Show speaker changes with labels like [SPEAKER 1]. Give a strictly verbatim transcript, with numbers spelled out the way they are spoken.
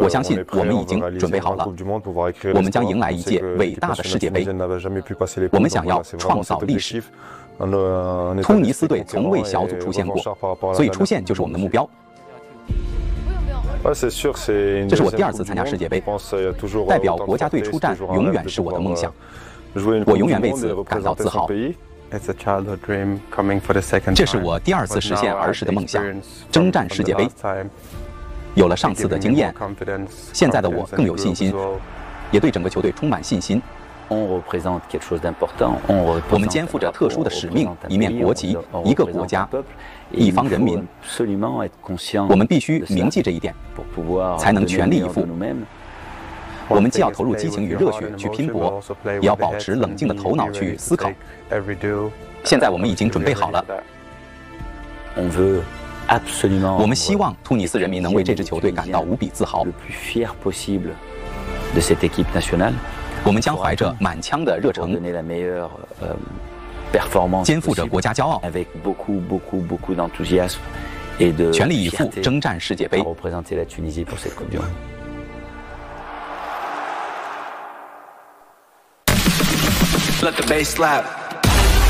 [SPEAKER 1] 我相信我们已经准备好了，我们将迎来一届伟大的世界杯。我们想要创造历史。突尼斯队从未小组出现过，所以出现就是我们的目标。这是我第二次参加世界杯，代表国家队出战永远是我的梦想，我永远为此感到自豪。这是我第二次实现儿时的梦想，征战世界杯。有了上次的经验，现在的我更有信心，也对整个球队充满信心。我们肩负着特殊的使命，一面国旗，一个国家，一方人民。我们必须铭记这一点，才能全力以赴。我们既要投入激情与热血去拼搏，也要保持冷静的头脑去思考。现在我们已经准备好了。我们希望突尼斯人民能为这支球队感到无比自豪。我们将怀着满腔的热诚，肩负着国家骄傲，全力以赴征战世界杯。Let the bass slap.